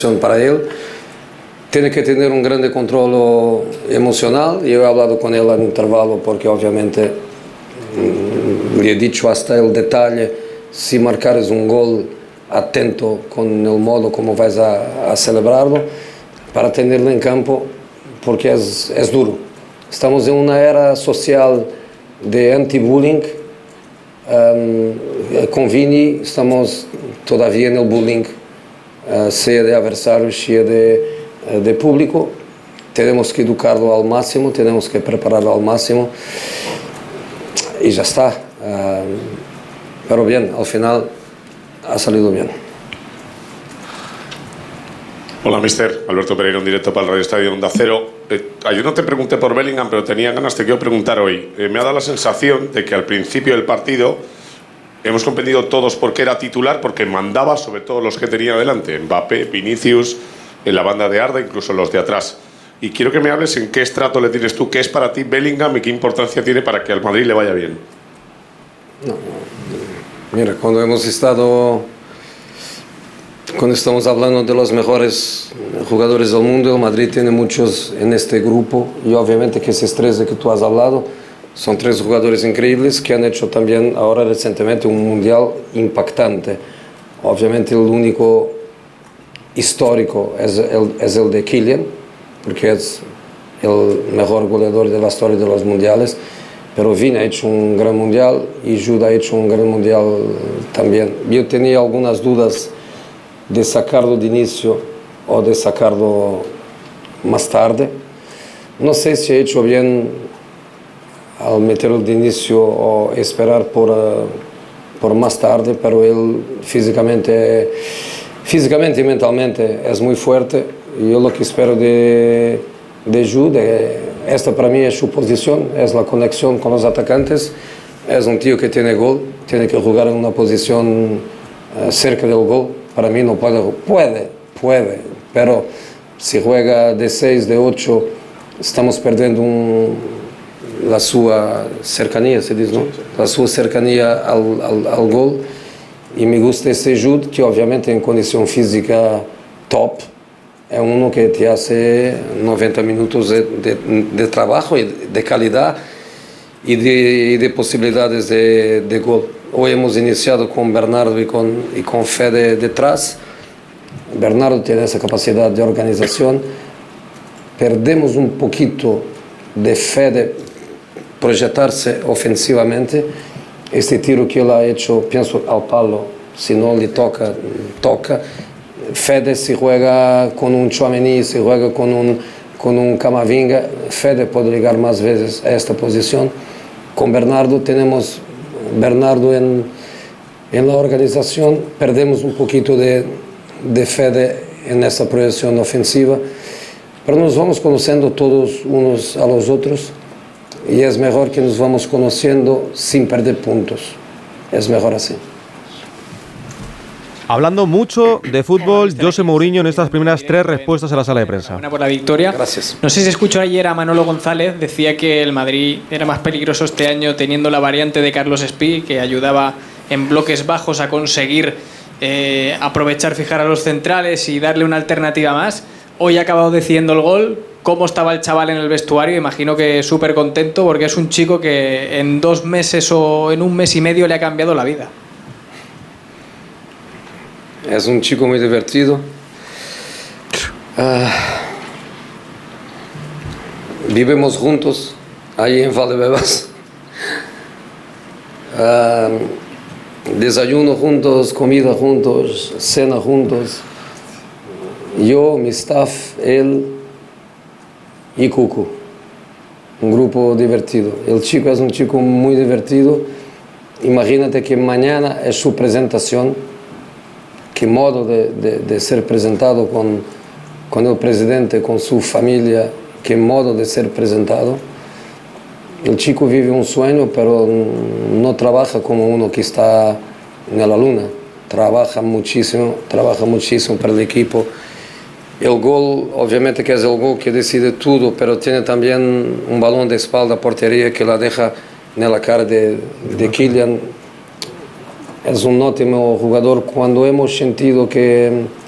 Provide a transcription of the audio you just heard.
para él. Tiene que tener un grande control emocional. Yo he hablado con él al intervalo porque obviamente le he dicho hasta el detalle, si marcares un gol, atento con el modo como vais a celebrarlo, para tenerlo en campo, porque es duro. Estamos en una era social de anti-bullying. Con Vini estamos todavía en el bullying, sea de adversarios, sea de público. Tenemos que educarlo al máximo, tenemos que prepararlo al máximo y ya está. Pero bien, al final ha salido bien. Hola, mister. Alberto Pereira, en directo para el Radio Estadio Onda Cero. Ayer no te pregunté por Bellingham, pero tenía ganas, te quiero preguntar hoy. Me ha dado la sensación de que al principio del partido hemos comprendido todos por qué era titular, porque mandaba sobre todo los que tenía delante, Mbappé, Vinicius, en la banda de Arda, incluso los de atrás. Y quiero que me hables en qué estrato le tienes tú, qué es para ti Bellingham y qué importancia tiene para que al Madrid le vaya bien. No, mira, cuando estamos hablando de los mejores jugadores del mundo, el Madrid tiene muchos en este grupo, y obviamente que esos tres de que tú has hablado son tres jugadores increíbles que han hecho también ahora recientemente un mundial impactante. Obviamente el único histórico es el de Kylian, porque es el mejor goleador de la historia de los mundiales, pero Vini ha hecho un gran mundial y Jude ha hecho un gran mundial también. Yo tenía algunas dudas de sacarlo de inicio o de sacarlo más tarde. No sé si he hecho bien al meterlo de inicio o esperar por más tarde, pero él físicamente y mentalmente es muy fuerte. Yo lo que espero de Jude, esta para mí es su posición, es la conexión con los atacantes. Es un tío que tiene gol, tiene que jugar en una posición cerca del gol. Para mí no puede, pero si juega de 6, de 8, estamos perdiendo la sua cercanía, se dice, ¿no? La sua cercanía al gol. Y me gusta ese Jude, que obviamente en condición física top, es uno que te hace 90 minutos de trabajo y de calidad y de posibilidades de gol. Hoy hemos iniciado con Bernardo y con Fede detrás. Bernardo tiene esa capacidad de organización. Perdemos un poquito de Fede proyectarse ofensivamente. Este tiro que él ha hecho, pienso al palo, si no le toca. Fede si juega con un Tchouaméni, si juega con un Camavinga, Fede puede llegar más veces a esta posición. Con Bernardo tenemos en la organización, perdemos un poquito de Fede en esa proyección ofensiva, pero nos vamos conociendo todos unos a los otros y es mejor que nos vamos conociendo sin perder puntos, es mejor así. Hablando mucho de fútbol, José Mourinho en estas primeras 3 respuestas a la sala de prensa. Una por la victoria. Gracias. No sé si escuchó ayer a Manolo González, decía que el Madrid era más peligroso este año teniendo la variante de Carlos Espí, que ayudaba en bloques bajos a conseguir aprovechar, fijar a los centrales y darle una alternativa más. Hoy ha acabado decidiendo el gol. ¿Cómo estaba el chaval en el vestuario? Imagino que súper contento, porque es un chico que en 2 meses o en 1 mes y medio le ha cambiado la vida. Es un chico muy divertido. Vivimos juntos ahí en Valdebebas. Desayuno juntos, comida juntos, cena juntos. Yo, mi staff, él y Cuco. Un grupo divertido. El chico es un chico muy divertido. Imagínate que mañana es su presentación. Qué modo de ser presentado con el presidente, con su familia, qué modo de ser presentado. El chico vive un sueño, pero no trabaja como uno que está en la luna. Trabaja muchísimo para el equipo. El gol, obviamente que es el gol que decide todo, pero tiene también un balón de espalda a portería que la deja en la cara de Kylian. Es un ótimo jugador. Cuando hemos sentido que